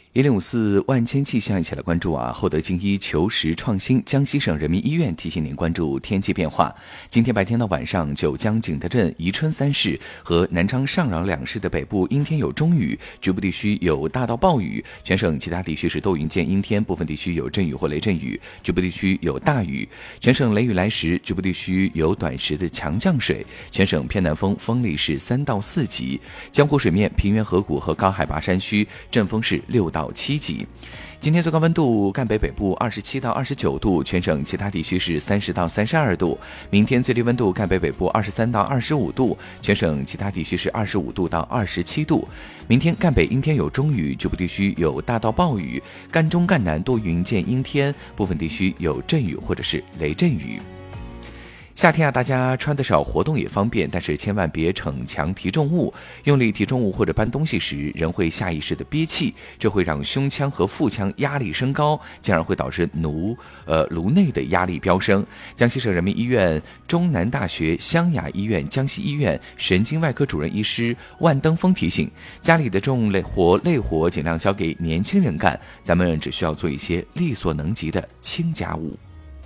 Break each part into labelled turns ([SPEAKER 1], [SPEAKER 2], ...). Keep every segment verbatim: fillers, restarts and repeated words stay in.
[SPEAKER 1] 一零五四万千气象，一起来关注啊！厚德精一求实创新，江西省人民医院提醒您关注天气变化。今天白天到晚上，九江景德镇、宜春三市和南昌上饶两市的北部阴天有中雨，局部地区有大到暴雨；全省其他地区是多云见阴天，部分地区有阵雨或雷阵雨，局部地区有大雨。全省雷雨来时，局部地区有短时的强降水。全省偏南风，风力是三到四级。江湖水面、平原河谷和高海拔山区阵风是六到七级。今天最高温度赣北北部二十七到二十九度，全省其他地区是三十到三十二度。明天最低温度赣北北部二十三到二十五度，全省其他地区是二十五度到二十七度。明天赣北阴天有中雨，局部地区有大到暴雨；赣中赣南多云见阴天，部分地区有阵雨或者是雷阵雨。夏天啊，大家穿得少，活动也方便，但是千万别逞强提重物。用力提重物或者搬东西时，人会下意识的憋气，这会让胸腔和腹腔压力升高，进而会导致颅呃颅内的压力飙升。江西省人民医院、中南大学、湘雅医院、江西医院神经外科主任医师万登峰提醒，家里的重类活累活尽量交给年轻人干，咱们只需要做一些力所能及的轻家务。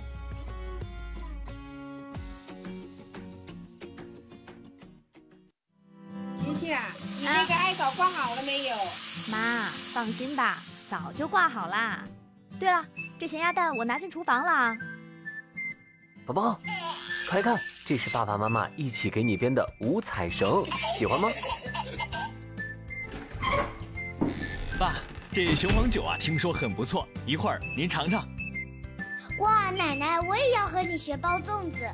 [SPEAKER 2] 你那个艾草挂好了没有？
[SPEAKER 3] 妈，放心吧，早就挂好啦。对了，这咸鸭蛋我拿进厨房了。
[SPEAKER 4] 宝宝，快看，这是爸爸妈妈一起给你编的五彩绳，喜欢吗？
[SPEAKER 5] 爸，这雄黄酒啊，听说很不错，一会儿您尝尝。
[SPEAKER 6] 哇，奶奶，我也要和你学包粽子。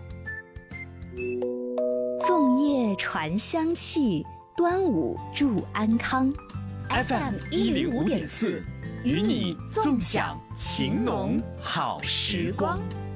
[SPEAKER 3] 粽叶传香气，端午祝安康。
[SPEAKER 5] F M 一零五点四，与你纵享情浓好时光。